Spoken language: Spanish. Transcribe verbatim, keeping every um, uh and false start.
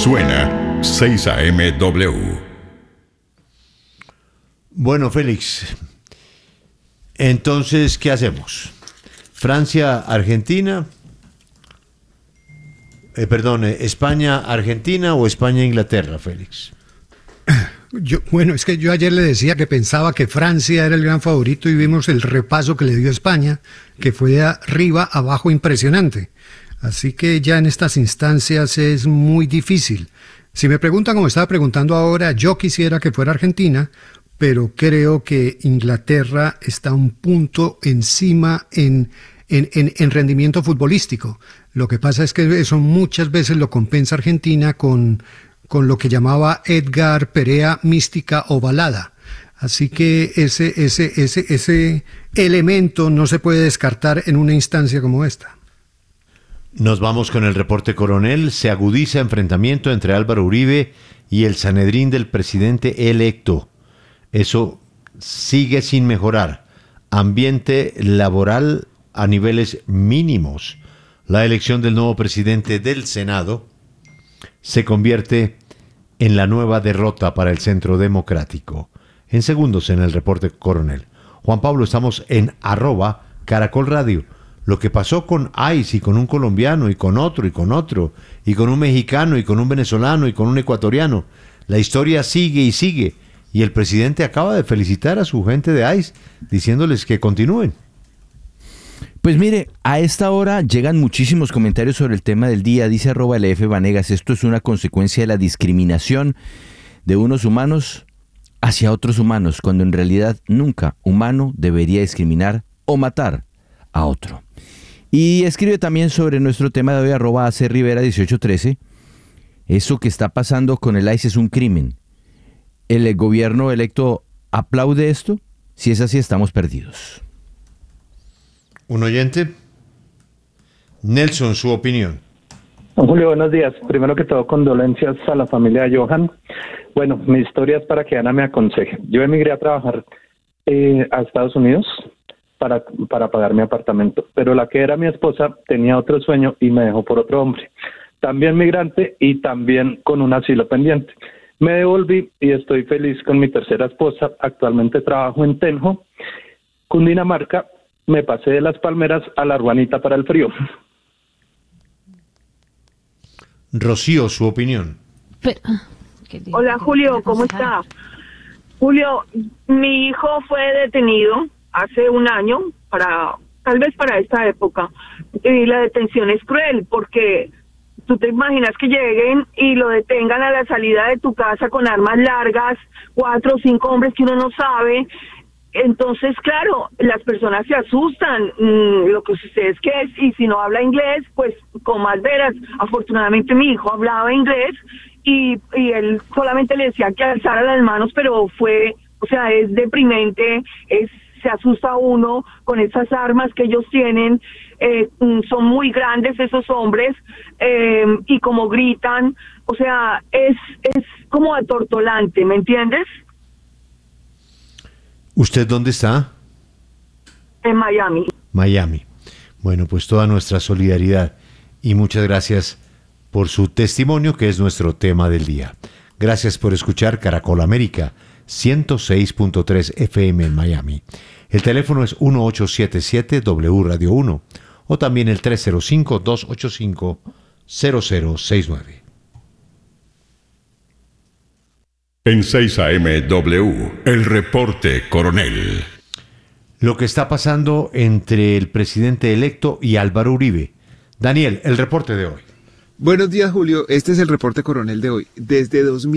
Suena seis A M W. Bueno, Félix, entonces, ¿qué hacemos? Francia, Argentina, eh, perdón, eh, España, Argentina o España, Inglaterra, Félix. Yo, bueno, es que yo ayer le decía que pensaba que Francia era el gran favorito y vimos el repaso que le dio España, que fue de arriba a abajo impresionante. Así que ya en estas instancias es muy difícil. Si me preguntan como estaba preguntando ahora, yo quisiera que fuera Argentina, pero creo que Inglaterra está un punto encima en, en, en, en rendimiento futbolístico. Lo que pasa es que eso muchas veces lo compensa Argentina con... con lo que llamaba Edgar Perea mística o balada. Así que ese, ese, ese, ese elemento no se puede descartar en una instancia como esta. Nos vamos con el reporte coronel. Se agudiza enfrentamiento entre Álvaro Uribe y el Sanedrín del presidente electo. Eso sigue sin mejorar. Ambiente laboral a niveles mínimos. La elección del nuevo presidente del Senado se convierte en la nueva derrota para el Centro Democrático. En segundos en el reporte coronel. Juan Pablo, estamos en arroba Caracol Radio. Lo que pasó con ICE y con un colombiano y con otro y con otro y con un mexicano y con un venezolano y con un ecuatoriano. La historia sigue y sigue. Y el presidente acaba de felicitar a su gente de ICE diciéndoles que continúen. Pues mire, a esta hora llegan muchísimos comentarios sobre el tema del día. Dice arroba L F Vanegas, esto es una consecuencia de la discriminación de unos humanos hacia otros humanos, cuando en realidad nunca humano debería discriminar o matar a otro. Y escribe también sobre nuestro tema de hoy, arroba A C Rivera dieciocho trece, eso que está pasando con el ICE es un crimen. ¿El gobierno electo aplaude esto? Si es así, estamos perdidos. ¿Un oyente? Nelson, su opinión. Don Julio, buenos días. Primero que todo, condolencias a la familia de Johan. Bueno, mi historia es para que Ana me aconseje. Yo emigré a trabajar eh, a Estados Unidos para, para pagar mi apartamento, pero la que era mi esposa tenía otro sueño y me dejó por otro hombre. También migrante y también con un asilo pendiente. Me devolví y estoy feliz con mi tercera esposa. Actualmente trabajo en Tenjo, Cundinamarca. Me pasé de las palmeras a la Ruanita para el frío. Rocío, su opinión. Pero, hola Julio, ¿cómo está? Julio, mi hijo fue detenido hace un año, para tal vez para esta época, y la detención es cruel porque tú te imaginas que lleguen y lo detengan a la salida de tu casa con armas largas, cuatro o cinco hombres que uno no sabe. Entonces, claro, las personas se asustan, mmm, lo que sucede es que, y si no habla inglés, pues con más veras. Afortunadamente mi hijo hablaba inglés y, y él solamente le decía que alzara las manos, pero fue, o sea, es deprimente, es, se asusta uno con esas armas que ellos tienen, eh, son muy grandes esos hombres, eh, y como gritan, o sea, es, es como atortolante, ¿me entiendes? ¿Usted dónde está? En Miami. Miami. Bueno, pues toda nuestra solidaridad y muchas gracias por su testimonio, que es nuestro tema del día. Gracias por escuchar Caracol América, ciento seis punto tres F M en Miami. El teléfono es uno ocho siete siete W Radio uno o también el tres cero cinco, dos ocho cinco, cero cero seis nueve. En seis A M W, el reporte coronel. Lo que está pasando entre el presidente electo y Álvaro Uribe. Daniel, el reporte de hoy. Buenos días, Julio. Este es el reporte coronel de hoy. Desde dos mil